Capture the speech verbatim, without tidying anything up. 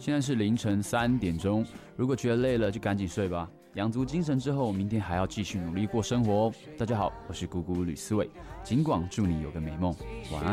现在是凌晨三点钟，如果觉得累了就赶紧睡吧，养足精神之后，明天还要继续努力过生活哦。大家好，我是姑姑吕思伟，尽管祝你有个美梦，晚安。